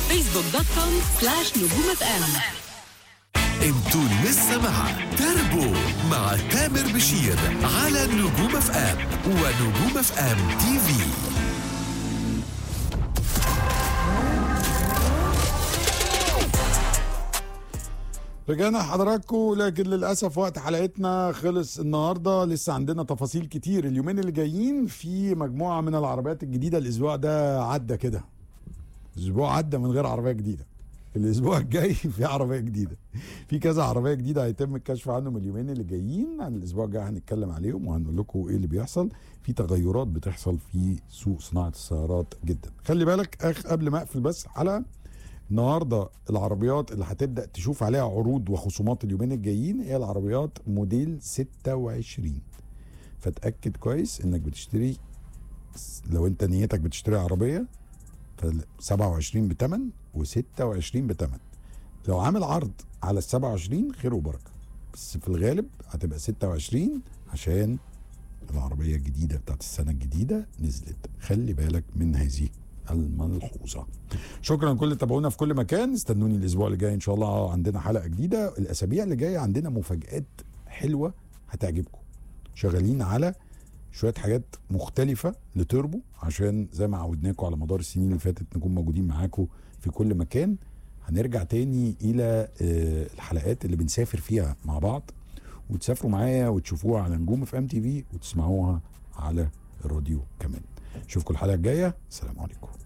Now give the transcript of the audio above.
facebook.com/نجوم اف ام. انتوا لسه مع تربو مع تامر بشير على نجوم اف ام ونجوم اف ام تي في. رجعنا حضراتكم، لكن للأسف وقت حلقتنا خلص النهاردة. لسه عندنا تفاصيل كتير اليومين اللي جايين في مجموعة من العربيات الجديدة. الأسبوع ده عدى كده، أسبوع عدى من غير عربية جديدة. الأسبوع الجاي في عربية جديدة، في كذا عربية جديدة هيتم الكشف عنهم اليومين اللي جايين. عن الأسبوع الجاي هنتكلم عليهم وهنقول لكم إيه اللي بيحصل. في تغيرات بتحصل في سوق صناعة السيارات جدا. خلي بالك قبل ما أقفل بس حلقة النهارده، العربيات اللي هتبدا تشوف عليها عروض وخصومات اليومين الجايين هي العربيات موديل 26. فتاكد كويس انك بتشتري، لو انت نيتك بتشتري عربيه، ف 27 بتمن و26 بتمن. لو عامل عرض على ال 27 خير وبركه، بس في الغالب هتبقى 26 عشان العربيه الجديده بتاعت السنه الجديده نزلت. خلي بالك من هذه الملحوظه. شكرا لكل اللي تابعونا في كل مكان. استنوني الاسبوع اللي جاي ان شاء الله، عندنا حلقه جديده. الاسابيع اللي جايه عندنا مفاجآت حلوه هتعجبكم. شغالين على شويه حاجات مختلفه لتربو، عشان زي ما عودناكم على مدار السنين اللي فاتت نكون موجودين معاكم في كل مكان. هنرجع تاني الى الحلقات اللي بنسافر فيها مع بعض، وتسافروا معايا وتشوفوها على نجوم اف ام تي في وتسمعوها على الراديو كمان. اشوفكم الحلقه الجايه. السلام عليكم.